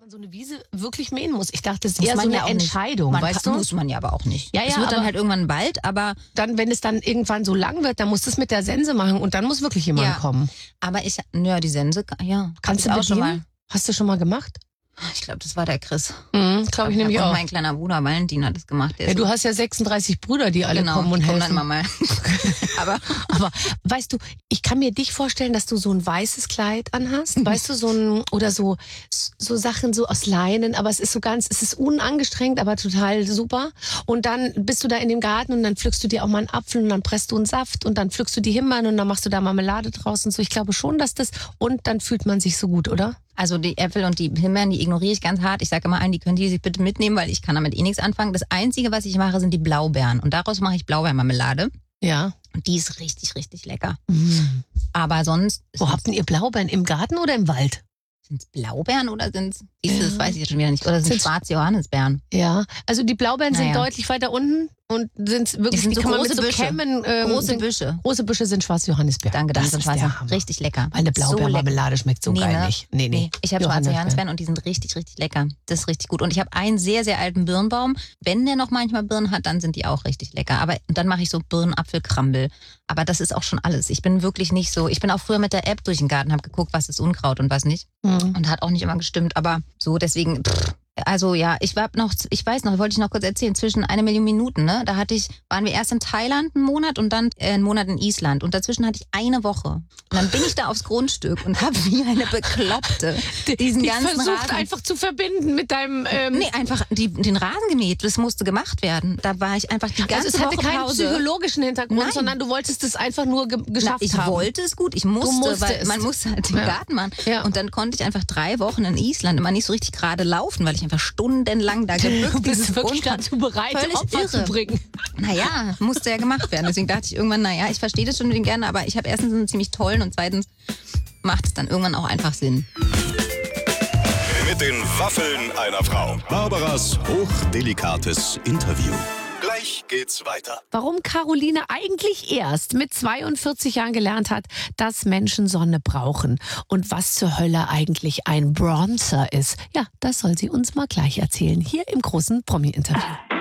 man so eine Wiese wirklich mähen muss. Ich dachte, das ist Muss eher so man eine ja auch Entscheidung, nicht. weißt du? Muss man ja aber auch nicht. Ja, es ja, wird dann aber halt irgendwann bald, aber dann, wenn es dann irgendwann so lang wird, dann musst du es mit der Sense machen und dann muss wirklich jemand Ja. kommen. die Sense, ja. Kannst hab du ich auch schon bedienen? mal. Hast du schon mal gemacht? Ich glaube, das war der Chris. Glaube ich nämlich und auch. mein kleiner Bruder Valentin hat das gemacht. Der Ja, ist du hast ja 36 Brüder, die alle kommen und die kommen helfen. dann immer mal. aber Aber weißt du, ich kann mir dich vorstellen, dass du so ein weißes Kleid anhast, weißt du, so Sachen so aus Leinen, aber es ist unangestrengt, aber total super. Und dann bist du da in dem Garten und dann pflückst du dir auch mal einen Apfel und dann presst du einen Saft und dann pflückst du die Himbeeren und dann machst du da Marmelade draus und so. Ich glaube schon, und dann fühlt man sich so gut, oder? Also die Äpfel und die Himbeeren, die ignoriere ich ganz hart. Ich sage immer allen, die können die sich bitte mitnehmen, weil ich kann damit eh nichts anfangen. Das Einzige, was ich mache, sind die Blaubeeren. Und daraus mache ich Blaubeermarmelade. Ja. Und die ist richtig, richtig lecker. Aber sonst... Wo habt denn ihr Blaubeeren? Im Garten oder im Wald? Sind es Blaubeeren oder sind es... Das weiß ich jetzt schon wieder nicht. Oder sind es schwarze Johannisbeeren? Ja, also die Blaubeeren sind deutlich weiter unten und sind wirklich... Die sind so kann man große mit so Büsche. Kämmen, Große Büsche. Große Büsche sind schwarze Johannisbeeren. Danke, das sind ist schwarze. der Hammer. Richtig lecker. Weil eine Blaubeermarmelade schmeckt so geil ne? nicht. Nee. Ich habe schwarze Johannisbeeren und die sind richtig, richtig lecker. Das ist richtig gut. Und ich habe einen sehr, sehr alten Birnbaum. Wenn der noch manchmal Birnen hat, dann sind die auch richtig lecker. Aber dann mache ich so Birnenapfelkrambel. Aber das ist auch schon alles. Ich bin wirklich nicht so... Ich bin auch früher mit der App durch den Garten, habe geguckt, was ist Unkraut und was nicht. Und hat auch nicht immer gestimmt. Aber so, deswegen... Also ja, wollte ich noch kurz erzählen, zwischen 1 Million Minuten, ne? Waren wir erst in Thailand einen Monat und dann einen Monat in Island. Und dazwischen hatte ich eine Woche. Und dann bin ich da aufs Grundstück und habe wie eine Bekloppte diesen ganzen versucht Rasen... einfach zu verbinden mit deinem... einfach den Rasen gemäht. Das musste gemacht werden. Da war ich einfach die ganze Also es hatte Woche keinen Pause. psychologischen Hintergrund, Nein. sondern du wolltest es einfach nur geschafft Ich haben. wollte es gut, ich musste, weil man muss halt den Garten machen. Ja. Und dann konnte ich einfach 3 Wochen in Island immer nicht so richtig gerade laufen, weil ich einfach stundenlang da gebückt Du bist wirklich Grund dazu bereit, Völlig Opfer irre. zu bringen. Naja, musste ja gemacht werden. Deswegen dachte ich irgendwann, ich verstehe das schon mit dem gerne, aber ich habe erstens einen ziemlich tollen und zweitens macht es dann irgendwann auch einfach Sinn. Mit den Waffeln einer Frau. Barbaras hochdelikates Interview. Gleich geht's weiter. Warum Caroline eigentlich erst mit 42 Jahren gelernt hat, dass Menschen Sonne brauchen und was zur Hölle eigentlich ein Bronzer ist. Ja, das soll sie uns mal gleich erzählen, hier im großen Promi-Interview.